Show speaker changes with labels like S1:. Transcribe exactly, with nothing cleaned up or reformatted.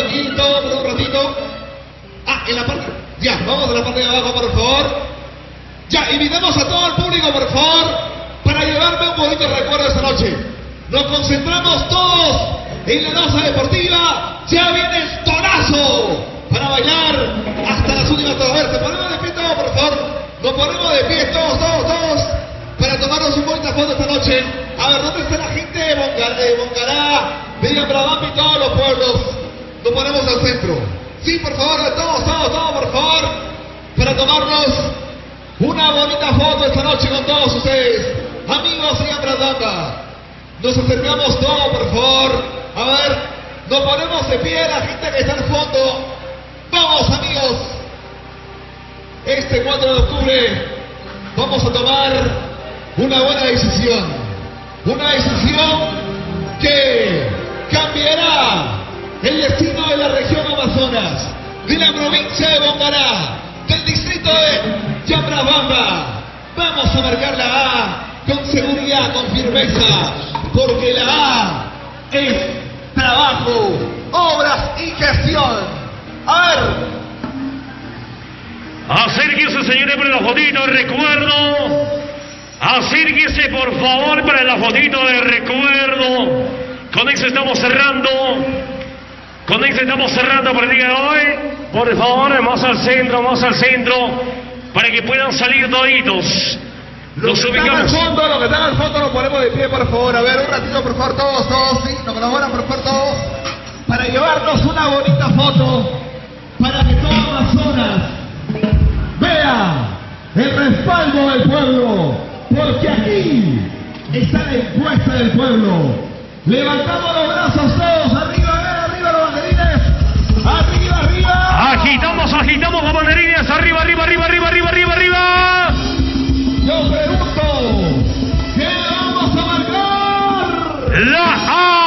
S1: aquí, todo por un ratito. Ah, en la parte... Ya, vamos a la parte de abajo, por favor. Ya, invitamos a todo el público, por favor, para llevarme un bonito recuerdo esta noche. Nos concentramos todos en la loza deportiva. Ya viene el tonazo para bailar hasta las últimas todas. A ver, ¿se ponemos de pie todos, por favor? Nos ponemos de pie todos, todos, todos, para tomarnos una bonita foto esta noche. A ver, ¿dónde está la gente de Bongará, de Bongará, de Yambrabambi y todos los pueblos? Nos ponemos al centro. Sí, por favor, todos, todos, todos, por favor, para tomarnos una bonita foto esta noche con todos ustedes. Amigos de Yambrabamba, nos acercamos todos, por favor. A ver, nos ponemos de pie, la gente que está al fondo. Vamos, amigos. Este cuatro de octubre vamos a tomar una buena decisión. Una decisión que cambiará el destino de la región Amazonas, de la provincia de Bongará, del distrito de Yambrabamba. Vamos a marcar la A con seguridad, con firmeza, porque la A es trabajo, obras y gestión. A ver.
S2: Acérquese, señores, para la fotito de recuerdo. Acérquese, por favor, para la fotito de recuerdo. Con eso estamos cerrando. Con eso estamos cerrando por el día de hoy. Por favor, más al centro, más al centro, para que puedan salir toditos.
S1: Los ubicamos. Los que están al fondo, los que están al fondo, nos ponemos de pie, por favor. A ver, un ratito, por favor, todos, todos, sí, nos colaboran, por favor, todos, para llevarnos una bonita foto, para que toda Amazonas vea el respaldo del pueblo, porque aquí está la encuesta del pueblo. Levantamos los brazos todos, arriba, a ver, arriba los banderines, arriba, arriba.
S2: Agitamos, agitamos los banderines, arriba, arriba, arriba, arriba, arriba, arriba, arriba.
S1: Yo pregunto, ¿qué vamos a marcar?
S2: La A.